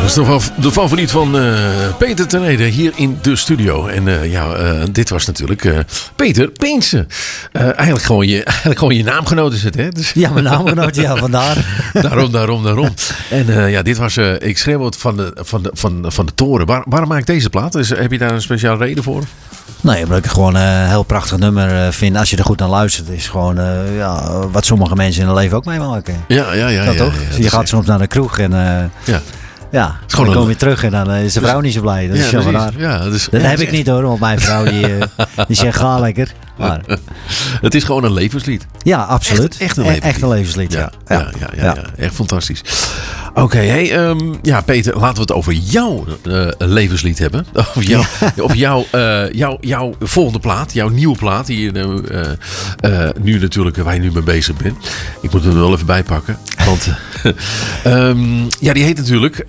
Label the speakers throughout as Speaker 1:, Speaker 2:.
Speaker 1: dat is toch wel de favoriet van Peter ten Ede hier in de studio. En dit was natuurlijk Peter Peense. Eigenlijk gewoon je naamgenoot is het, hè? Dus...
Speaker 2: Ja, mijn naamgenoot, ja, vandaar.
Speaker 1: Daarom. En dit was, ik schreeuw het van de toren. Waarom maak ik deze plaat? Heb je daar een speciale reden voor?
Speaker 2: Nee, omdat ik het gewoon een heel prachtig nummer vind. Als je er goed naar luistert, is gewoon wat sommige mensen in hun leven ook meemaken.
Speaker 1: Ja.
Speaker 2: Dat toch?
Speaker 1: Ja,
Speaker 2: je gaat soms naar de kroeg en dan kom je weer terug en dan is de vrouw niet zo blij. Dat is jammer raar. Dat heb ik niet hoor, want mijn vrouw die zegt ga lekker. Maar...
Speaker 1: Het is gewoon een levenslied.
Speaker 2: Ja, absoluut. Echt een levenslied, ja.
Speaker 1: Echt fantastisch. Oké, Peter, laten we het over jouw levenslied hebben. Over jouw volgende plaat, jouw nieuwe plaat, die je nu natuurlijk, waar je nu mee bezig bent. Ik moet hem er wel even bijpakken. Want die heet natuurlijk...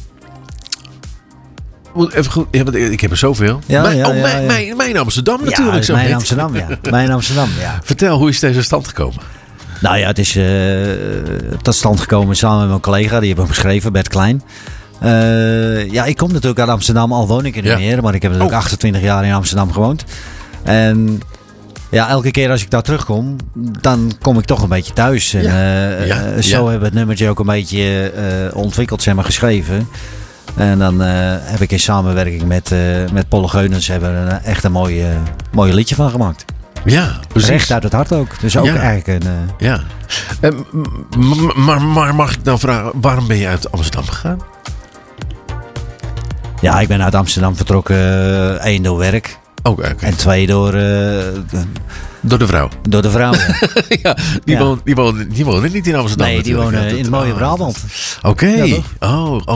Speaker 1: Even goed, ik heb er zoveel. Mijn Amsterdam natuurlijk.
Speaker 2: Ja, Mijn Amsterdam, ja.
Speaker 1: Vertel, hoe is deze stand gekomen?
Speaker 2: Nou ja, het is tot stand gekomen samen met mijn collega. Die hebben hem geschreven, Bert Klein. Ik kom natuurlijk uit Amsterdam, al woon ik er niet meer. Maar ik heb natuurlijk 28 jaar in Amsterdam gewoond. En elke keer als ik daar terugkom, dan kom ik toch een beetje thuis. En zo hebben we het nummertje ook een beetje ontwikkeld, zeg maar, geschreven. En dan heb ik in samenwerking met Polle Geunens er echt een mooi liedje van gemaakt.
Speaker 1: Ja, precies.
Speaker 2: Recht uit het hart ook. Dus ook eigenlijk een...
Speaker 1: Maar mag ik nou vragen, waarom ben je uit Amsterdam gegaan?
Speaker 2: Ja, ik ben uit Amsterdam vertrokken. 1 door werk.
Speaker 1: Okay.
Speaker 2: En 2 door...
Speaker 1: Door de vrouw?
Speaker 2: Door de vrouw, ja.
Speaker 1: Die wonen niet in Amsterdam.
Speaker 2: Nee, die wonen in het mooie Brabant.
Speaker 1: Oké. Oh,